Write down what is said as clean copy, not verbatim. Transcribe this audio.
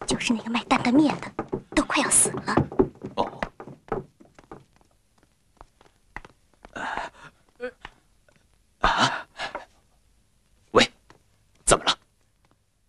就是那个卖担担面的。